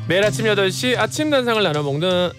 매일 아침 8시 아침 단상을 나눠보는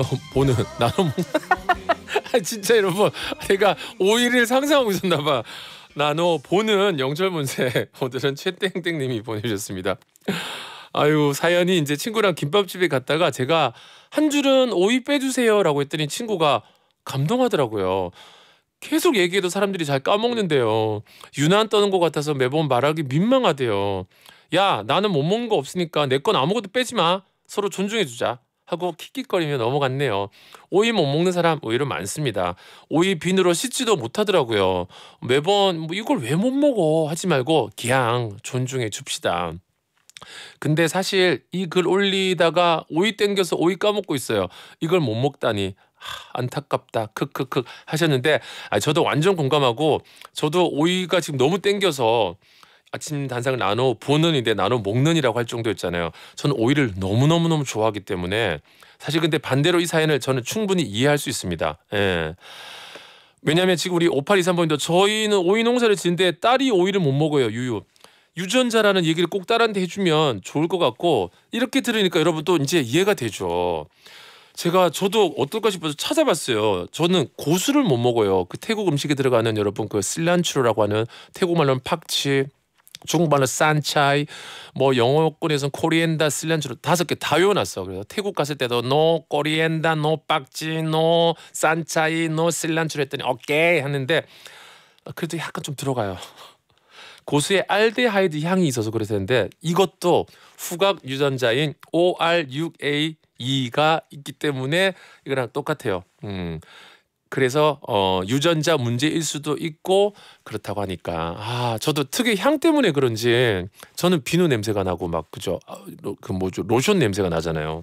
진짜 여러분 제가 오이를 상상하고 있었나봐. 나눠보는 영철문세. 오늘은 최땡땡님이 보내주셨습니다. 아유, 사연이 이제 친구랑 김밥집에 갔다가 제가 한 줄은 오이 빼주세요 라고 했더니 친구가 감동하더라고요. 계속 얘기해도 사람들이 잘 까먹는데요. 유난 떠는 것 같아서 매번 말하기 민망하대요. 야, 나는 못 먹는 거 없으니까 내 건 아무것도 빼지 마. 서로 존중해주자. 하고 킥킥거리며 넘어갔네요. 오이 못 먹는 사람 오히려 많습니다. 오이 비누로 씻지도 못하더라고요. 매번 뭐 이걸 왜 못 먹어 하지 말고 그냥 존중해 줍시다. 근데 사실 이 글 올리다가 오이 땡겨서 오이 까먹고 있어요. 이걸 못 먹다니 안타깝다 크크크 하셨는데 저도 완전 공감하고 저도 오이가 지금 너무 땡겨서 아침 단상을 나눠 보는인데 나눠 먹는이라고 할 정도였잖아요. 저는 오이를 너무너무너무 좋아하기 때문에 사실 근데 반대로 이 사연을 저는 충분히 이해할 수 있습니다. 예. 왜냐하면 지금 우리 5823번님도 저희는 오이 농사를 짓는데 딸이 오이를 못 먹어요. 유전자라는 얘기를 꼭 딸한테 해주면 좋을 것 같고 이렇게 들으니까 여러분 또 이제 이해가 되죠. 저도 어떨까 싶어서 찾아봤어요. 저는 고수를 못 먹어요. 그 태국 음식에 들어가는 여러분 그 실란추로라고 하는 태국 말로는 팍치, 중국말로 산차이, 뭐 영어권에서는 코리엔다, 실란추로 5개 다 외워놨어. 그래서 태국 갔을 때도 노 코리엔다, 노 팍치, 노 산차이, 노 실란추로 했더니 오케이 하는데 그래도 약간 좀 들어가요. 고수의 알데하이드 향이 있어서 그랬는데 이것도 후각 유전자인 OR6A2가 있기 때문에 이거랑 똑같아요. 그래서 유전자 문제일 수도 있고 그렇다고 하니까 저도 특유의 향 때문에 그런지 저는 비누 냄새가 나고 막 그죠? 로션 냄새가 나잖아요.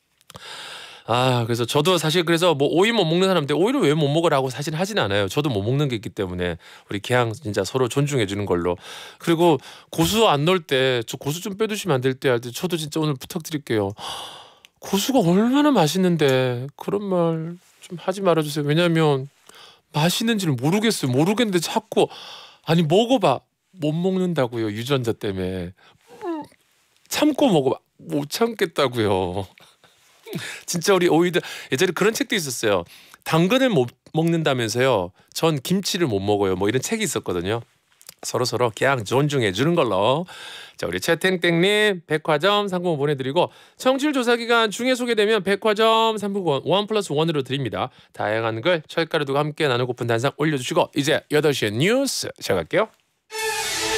그래서 저도 사실 그래서 뭐 오이 못 먹는 사람한테 오이를 왜 못 먹으라고 사실 하진 않아요. 저도 못 먹는 게 있기 때문에 우리 그냥 진짜 서로 존중해 주는 걸로. 그리고 고수 안 넣을 때 저 고수 좀 빼두시면 안 될 때 할 때 저도 진짜 오늘 부탁드릴게요. 고수가 얼마나 맛있는데 그런 말 좀 하지 말아주세요. 왜냐면 맛있는지를 모르겠어요. 모르겠는데 자꾸 아니 먹어봐. 못 먹는다고요. 유전자 때문에. 참고 먹어봐. 못 참겠다고요. 진짜 우리 오이들 예전에 그런 책도 있었어요. 당근을 못 먹는다면서요. 전 김치를 못 먹어요. 뭐 이런 책이 있었거든요. 서로 그냥 존중해 주는 걸로. 자, 우리 최땡땡님 백화점 상품권 보내드리고 청취율 조사 기간 중에 소개되면 백화점 상품권 1+1으로 드립니다. 다양한 걸 철가루도 함께 나누고픈 단상 올려주시고 이제 8시에 뉴스 시작할게요.